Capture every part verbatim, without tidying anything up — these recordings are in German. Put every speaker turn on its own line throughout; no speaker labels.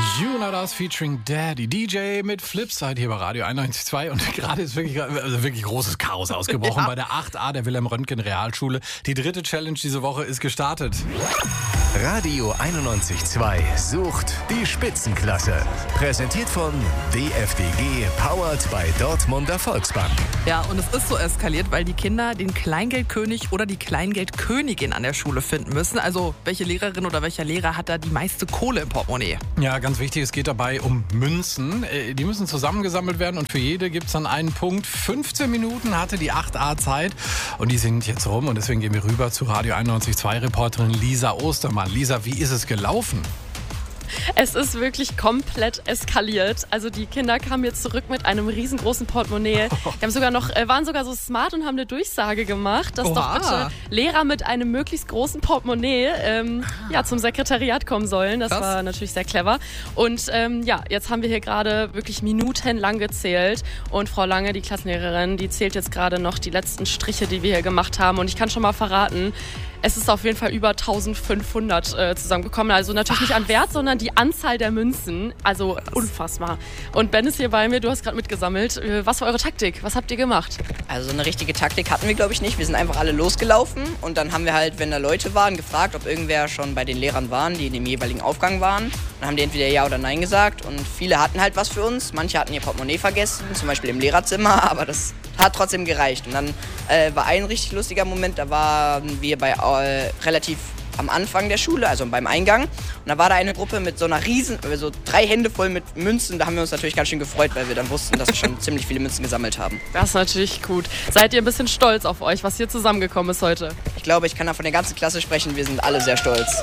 Jonas featuring Daddy. D J mit Flipside hier bei Radio einundneunzig Komma zwei. Und gerade ist wirklich, also wirklich großes Chaos ausgebrochen ja. bei der acht a der Wilhelm-Röntgen-Realschule. Die dritte Challenge diese Woche ist gestartet.
Radio einundneunzig Komma zwei sucht die Spitzenklasse. Präsentiert von D F D G, powered by Dortmunder Volksbank.
Ja, und es ist so eskaliert, weil die Kinder den Kleingeldkönig oder die Kleingeldkönigin an der Schule finden müssen. Also welche Lehrerin oder welcher Lehrer hat da die meiste Kohle im Portemonnaie?
Ja, ganz wichtig, es geht dabei um Münzen. Die müssen zusammengesammelt werden und für jede gibt es dann einen Punkt. fünfzehn Minuten hatte die acht a Zeit und die sind jetzt rum und deswegen gehen wir rüber zu Radio einundneunzig Komma zwei Reporterin Lisa Ostermann. Lisa, wie ist es gelaufen?
Es ist wirklich komplett eskaliert. Also die Kinder kamen jetzt zurück mit einem riesengroßen Portemonnaie. Die haben sogar noch, äh, waren sogar so smart und haben eine Durchsage gemacht, dass
Oha.
doch bitte Lehrer mit einem möglichst großen Portemonnaie ähm, ja, zum Sekretariat kommen sollen. Das
Krass.
war natürlich sehr clever. Und ähm, ja, jetzt haben wir hier gerade wirklich minutenlang gezählt. Und Frau Lange, die Klassenlehrerin, die zählt jetzt gerade noch die letzten Striche, die wir hier gemacht haben. Und ich kann schon mal verraten, es ist auf jeden Fall über eintausendfünfhundert äh, zusammengekommen. Also natürlich nicht an Wert, sondern die Anzahl der Münzen. Also unfassbar. Und Ben ist hier bei mir, du hast gerade mitgesammelt. Äh, was war eure Taktik? Was habt ihr gemacht?
Also eine richtige Taktik hatten wir, glaube ich, nicht. Wir sind einfach alle losgelaufen und dann haben wir halt, wenn da Leute waren, gefragt, ob irgendwer schon bei den Lehrern waren, die in dem jeweiligen Aufgang waren. Dann haben die entweder Ja oder Nein gesagt und viele hatten halt was für uns. Manche hatten ihr Portemonnaie vergessen, zum Beispiel im Lehrerzimmer, aber das hat trotzdem gereicht. Und dann äh, war ein richtig lustiger Moment, da waren wir bei äh, relativ am Anfang der Schule, also beim Eingang. Und da war da eine Gruppe mit so einer riesen, so drei Hände voll mit Münzen. Da haben wir uns natürlich ganz schön gefreut, weil wir dann wussten, dass wir schon ziemlich viele Münzen gesammelt haben.
Das ist natürlich gut. Seid ihr ein bisschen stolz auf euch, was hier zusammengekommen ist heute?
Ich glaube, ich kann da von der ganzen Klasse sprechen. Wir sind alle sehr stolz.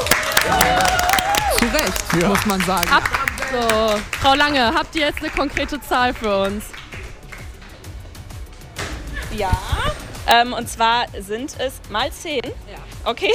Zu Recht,
Ja.
muss man sagen.
Habt, so, Frau Lange, habt ihr jetzt eine konkrete Zahl für uns?
Ja, ähm, und zwar sind es mal zehn. Ja. Okay.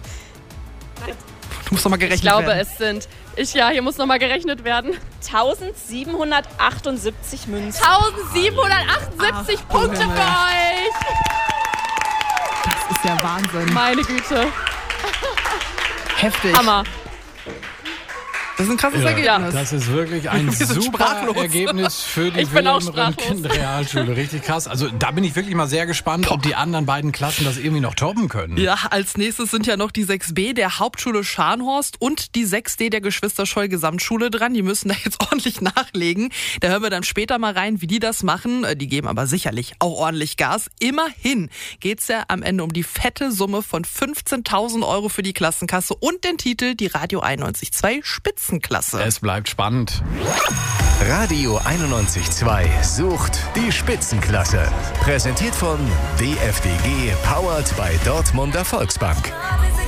Du musst doch mal gerechnet
Ich glaube,
werden.
es sind, ich ja, hier muss nochmal gerechnet werden.
tausendsiebenhundertachtundsiebzig Münzen.
tausendsiebenhundertachtundsiebzig
Ach,
Punkte
Himmel.
für euch!
Das ist ja Wahnsinn.
Meine Güte.
Heftig.
Hammer.
Das ist ein krasses
Ja,
Ergebnis.
das ist wirklich ein
Wir sind
super
sprachlos.
Ergebnis für die
Ich bin auch
Wilhelm-Röntgen-Realschule. Richtig krass. Also da bin ich wirklich mal sehr gespannt, ob die anderen beiden Klassen das irgendwie noch toppen können.
Ja, als nächstes sind ja noch die sechs b der Hauptschule Scharnhorst und die sechs d der Geschwister Scholl Gesamtschule dran. Die müssen da jetzt ordentlich nachlegen. Da hören wir dann später mal rein, wie die das machen. Die geben aber sicherlich auch ordentlich Gas. Immerhin geht's ja am Ende um die fette Summe von fünfzehntausend Euro für die Klassenkasse und den Titel die Radio einundneunzig Komma zwei Spitzenklasse.
Es bleibt spannend.
Radio einundneunzig Komma zwei sucht die Spitzenklasse. Präsentiert von D F D G, powered by Dortmunder Volksbank.